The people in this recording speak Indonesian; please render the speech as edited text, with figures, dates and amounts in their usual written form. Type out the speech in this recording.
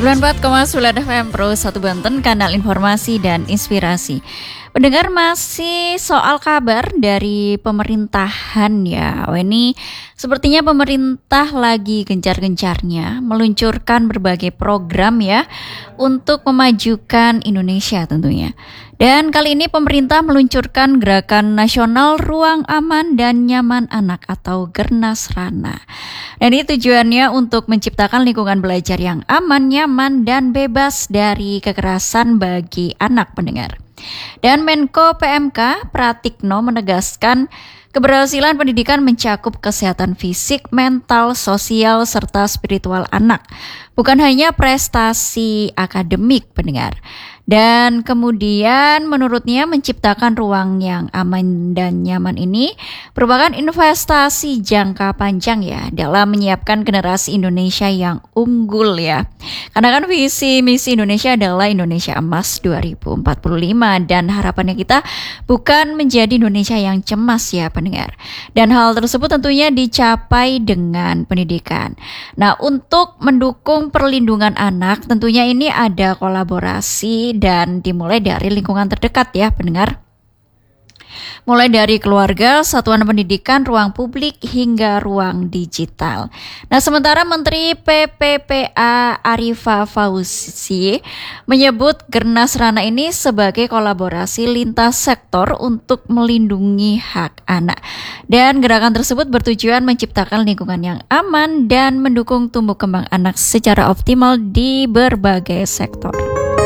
94,9 FM Pro 1 Banten, kanal informasi dan inspirasi. Pendengar, masih soal kabar dari pemerintahan ya. Ini sepertinya pemerintah lagi gencar-gencarnya meluncurkan berbagai program ya untuk memajukan Indonesia tentunya. Dan kali ini pemerintah meluncurkan Gerakan Nasional Ruang Aman dan Nyaman Anak atau Gernasrana. Dan ini tujuannya untuk menciptakan lingkungan belajar yang aman, nyaman, dan bebas dari kekerasan bagi anak, pendengar. Dan Menko PMK Pratikno menegaskan keberhasilan pendidikan mencakup kesehatan fisik, mental, sosial, serta spiritual anak. Bukan hanya prestasi akademik, pendengar. Dan kemudian menurutnya menciptakan ruang yang aman dan nyaman ini merupakan investasi jangka panjang ya dalam menyiapkan generasi Indonesia yang unggul ya. Karena kan visi misi Indonesia adalah Indonesia Emas 2045 dan harapannya kita bukan menjadi Indonesia yang cemas ya pendengar. Dan hal tersebut tentunya dicapai dengan pendidikan. Nah, untuk mendukung perlindungan anak tentunya ini ada kolaborasi dan dimulai dari lingkungan terdekat ya pendengar. Mulai dari keluarga, satuan pendidikan, ruang publik, hingga ruang digital. Nah, sementara Menteri PPPA Arifah Fauzi menyebut Gernasrana ini sebagai kolaborasi lintas sektor untuk melindungi hak anak. Dan gerakan tersebut bertujuan menciptakan lingkungan yang aman dan mendukung tumbuh kembang anak secara optimal di berbagai sektor.